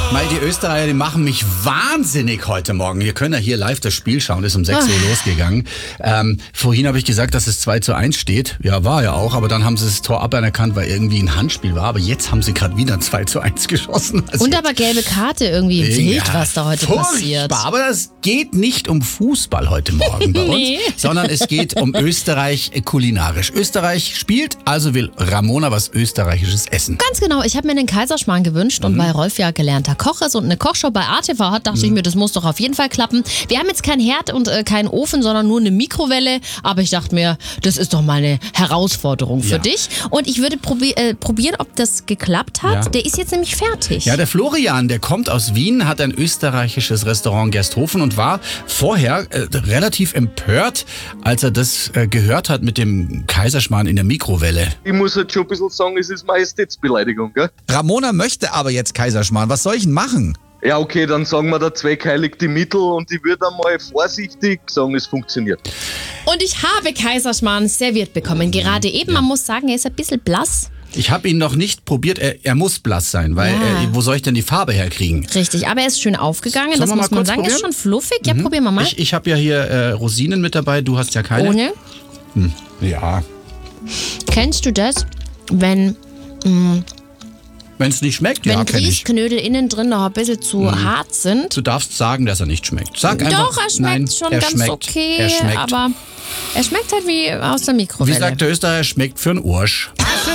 Weil die Österreicher, die machen mich wahnsinnig heute Morgen. Wir können ja hier live das Spiel schauen, ist um 6 Uhr losgegangen. Vorhin habe ich gesagt, dass es 2:1 steht. Ja, war ja auch, aber dann haben sie das Tor aberkannt, weil irgendwie ein Handspiel war. Aber jetzt haben sie gerade wieder 2:1 geschossen. Also und aber gelbe Karte irgendwie wild, was da heute passiert. Aber es geht nicht um Fußball heute Morgen bei uns, sondern es geht um Österreich kulinarisch. Österreich spielt, also will Ramona was Österreichisches essen. Ganz genau, ich habe mir einen Kaiserschmarrn gewünscht und weil Rolf ja gelernter Koch ist und eine Kochshow bei ATV hat, dachte ich mir, das muss doch auf jeden Fall klappen. Wir haben jetzt keinen Herd und keinen Ofen, sondern nur eine Mikrowelle, aber ich dachte mir, das ist doch mal eine Herausforderung für dich. Und ich würde probieren, ob das geklappt hat. Ja. Der ist jetzt nämlich fertig. Ja, der Florian, der kommt aus Wien, hat ein österreichisches Restaurant Gersthofen und war vorher relativ empört, als er das gehört hat mit dem Kaiserschmarrn in der Mikrowelle. Ich muss halt schon ein bisschen sagen, es ist Majestätsbeleidigung, gell? Ramona möchte aber jetzt Kaiserschmarrn. Was soll ich denn machen? Ja, okay, dann sagen wir, der Zweck heiligt die Mittel und ich würde einmal vorsichtig sagen, es funktioniert. Und ich habe Kaiserschmarrn serviert bekommen. Gerade eben, man muss sagen, er ist ein bisschen blass. Ich habe ihn noch nicht probiert, er muss blass sein, weil wo soll ich denn die Farbe herkriegen? Richtig, aber er ist schön aufgegangen, das muss man sagen. Er ist schon fluffig, ja, probieren wir mal. Ich habe ja hier Rosinen mit dabei, du hast ja keine. Ohne? Ja. Kennst du das, wenn es nicht schmeckt, ja, wenn kenn ich. Grießknödel innen drin noch ein bisschen zu hart sind? Du darfst sagen, dass er nicht schmeckt. Sag einfach, doch, er schmeckt schon er ganz schmeckt, okay, er schmeckt. aber er schmeckt halt wie aus der Mikrowelle. Wie sagt der Österreicher, schmeckt für einen Arsch.